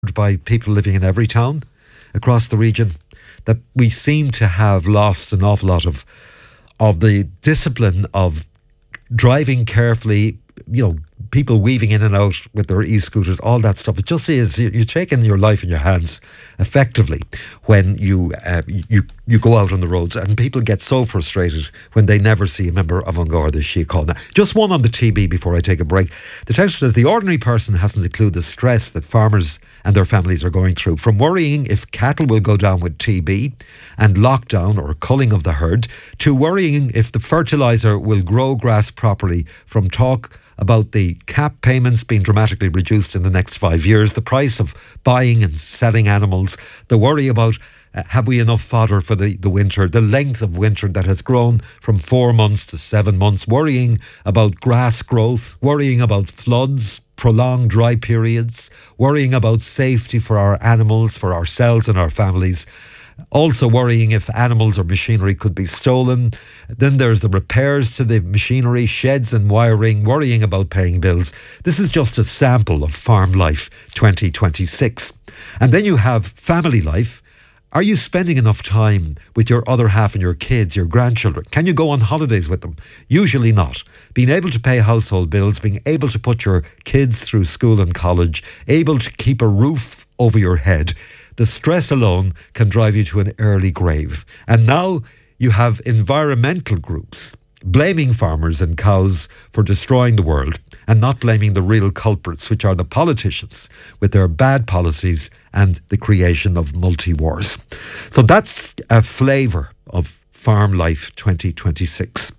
by people living in every town across the region, that we seem to have lost an awful lot of the discipline of driving carefully, people weaving in and out with their e-scooters, all that stuff. It just is, you're taking your life in your hands effectively when you go out on the roads, and people get so frustrated when they never see a member of An Garda Síochána. Now, just one on the TB before I take a break. The text says the ordinary person hasn't a clue the stress that farmers and their families are going through, from worrying if cattle will go down with TB and lockdown or culling of the herd, to worrying if the fertiliser will grow grass properly, from talk about the cap payments being dramatically reduced in the next 5 years, the price of buying and selling animals, the worry about have we enough fodder for the winter, the length of winter that has grown from 4 months to 7 months, worrying about grass growth, worrying about floods, prolonged dry periods, worrying about safety for our animals, for ourselves and our families. Also worrying if animals or machinery could be stolen. Then there's the repairs to the machinery, sheds and wiring, worrying about paying bills. This is just a sample of Farm Life 2026. And then you have family life. Are you spending enough time with your other half and your kids, your grandchildren? Can you go on holidays with them? Usually not. Being able to pay household bills, being able to put your kids through school and college, able to keep a roof over your head. The stress alone can drive you to an early grave. And now you have environmental groups blaming farmers and cows for destroying the world, and not blaming the real culprits, which are the politicians with their bad policies and the creation of multi-wars. So that's a flavour of Farm Life 2026.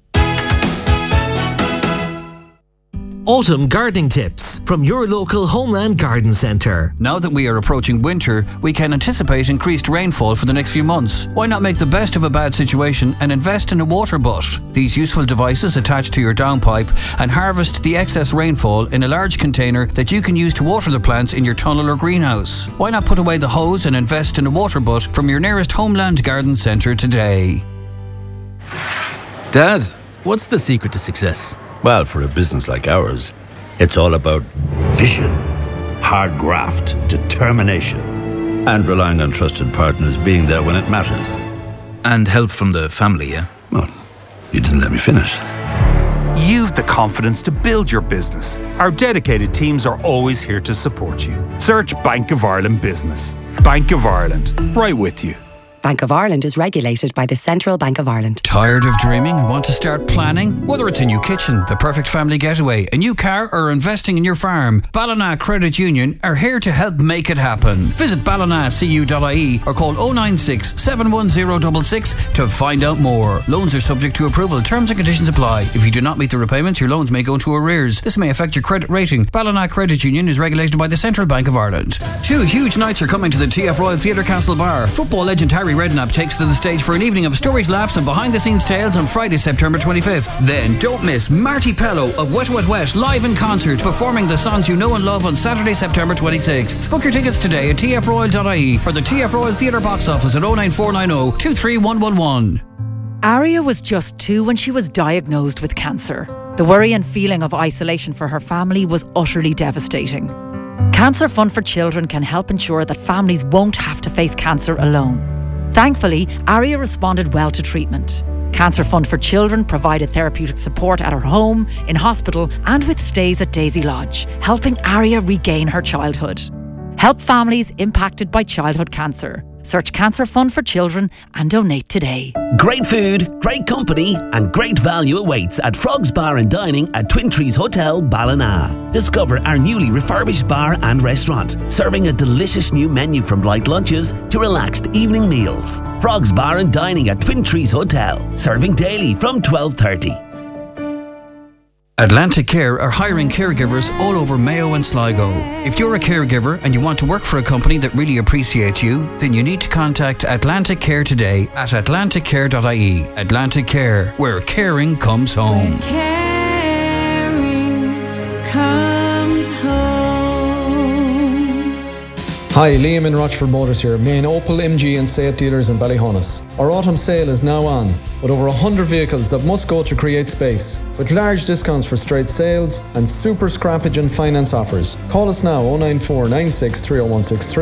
Autumn gardening tips from your local Homeland Garden Centre. Now that we are approaching winter, we can anticipate increased rainfall for the next few months. Why not make the best of a bad situation and invest in a water butt? These useful devices attach to your downpipe and harvest the excess rainfall in a large container that you can use to water the plants in your tunnel or greenhouse. Why not put away the hose and invest in a water butt from your nearest Homeland Garden Centre today? Dad, what's the secret to success? Well, for a business like ours, it's all about vision, hard graft, determination, and relying on trusted partners being there when it matters. And help from the family, yeah? Well, you didn't let me finish. You've the confidence to build your business. Our dedicated teams are always here to support you. Search Bank of Ireland Business. Bank of Ireland, right with you. Bank of Ireland is regulated by the Central Bank of Ireland. Tired of dreaming and want to start planning? Whether it's a new kitchen, the perfect family getaway, a new car, or investing in your farm, Ballina Credit Union are here to help make it happen. Visit ballinacu.ie or call 096 71066 to find out more. Loans are subject to approval. Terms and conditions apply. If you do not meet the repayments, your loans may go into arrears. This may affect your credit rating. Ballina Credit Union is regulated by the Central Bank of Ireland. 2 huge nights are coming to the TF Royal Theatre Castlebar. Football legend Harry Redknapp takes to the stage for an evening of stories, laughs and behind-the-scenes tales on Friday, September 25th. Then don't miss Marty Pello of Wet Wet Wet live in concert, performing the songs you know and love on Saturday, September 26th. Book your tickets today at tfroyal.ie or the TF Royal Theatre box office at 09490 23111. Aria was just 2 when she was diagnosed with cancer. The worry and feeling of isolation for her family was utterly devastating. Cancer Fund for Children can help ensure that families won't have to face cancer alone. Thankfully, Aria responded well to treatment. Cancer Fund for Children provided therapeutic support at her home, in hospital and with stays at Daisy Lodge, helping Aria regain her childhood. Help families impacted by childhood cancer. Search Cancer Fund for Children and donate today. Great food, great company and great value awaits at Frogs Bar and Dining at Twin Trees Hotel, Ballina. Discover our newly refurbished bar and restaurant, serving a delicious new menu from light lunches to relaxed evening meals. Frogs Bar and Dining at Twin Trees Hotel, serving daily from 12:30. Atlantic Care are hiring caregivers all over Mayo and Sligo. If you're a caregiver and you want to work for a company that really appreciates you, then you need to contact Atlantic Care today at atlanticcare.ie. Atlantic Care, where caring comes home. Caring comes home. Hi, Liam in Rochford Motors here, main Opel, MG and Seat dealers in Ballyhonus. Our autumn sale is now on, with over 100 vehicles that must go to create space, with large discounts for straight sales and super scrappage and finance offers. Call us now 094 96 30163